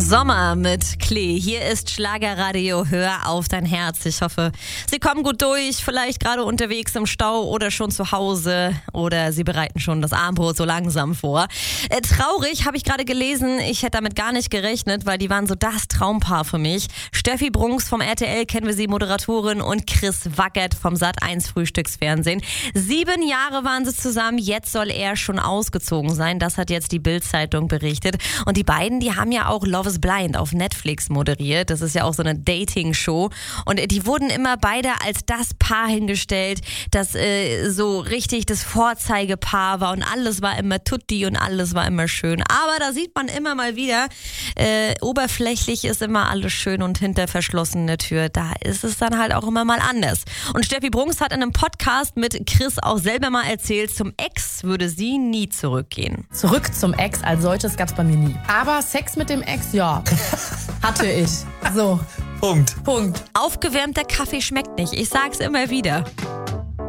Sommer mit Klee. Hier ist Schlagerradio. Hör auf dein Herz. Ich hoffe, Sie kommen gut durch, vielleicht gerade unterwegs im Stau oder schon zu Hause oder Sie bereiten schon das Abendbrot so langsam vor. Traurig, habe ich gerade gelesen. Ich hätte damit gar nicht gerechnet, weil die waren so das Traumpaar für mich. Steffi Brunks vom RTL, kennen wir sie, Moderatorin, und Chris Wackert vom Sat.1 Frühstücksfernsehen. 7 Jahre waren sie zusammen, jetzt soll er schon ausgezogen sein. Das hat jetzt die Bild-Zeitung berichtet. Und die beiden, die haben ja auch Love is Blind auf Netflix moderiert. Das ist ja auch so eine Dating-Show. Und die wurden immer beide als das Paar hingestellt, das so richtig das Vorzeigepaar war und alles war immer tutti und alles war immer schön. Aber da sieht man immer mal wieder, oberflächlich ist immer alles schön und hinter verschlossener Tür, da ist es dann halt auch immer mal anders. Und Steffi Brunks hat in einem Podcast mit Chris auch selber mal erzählt, zum Ex würde sie nie zurückgehen. Zurück zum Ex als solches gab's bei mir nie. Aber Sex mit dem Ex, ja, hatte ich. So. Punkt. Aufgewärmter Kaffee schmeckt nicht. Ich sag's immer wieder.